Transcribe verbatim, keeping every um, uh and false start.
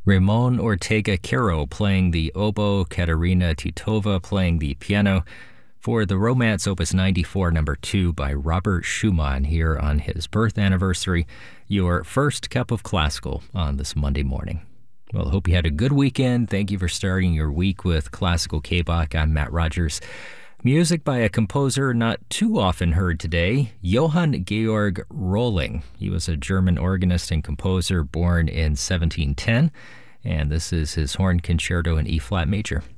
Ramon Ortega Caro playing the oboe, Katerina Titova playing the piano for the Romance Opus ninety-four number two by Robert Schumann here on his birth anniversary, your first cup of classical on this Monday morning. Well, I hope you had a good weekend. Thank you for starting your week with Classical K-Bach. I'm Matt Rogers. Music by a composer not too often heard today, Johann Georg Rolling. He was a German organist and composer born in seventeen ten, and this is his horn concerto in E-flat major.